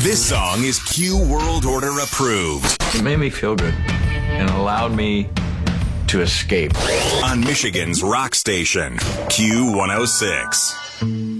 This song is Q World Order approved. It made me feel good and allowed me to escape. On Michigan's rock station, Q106.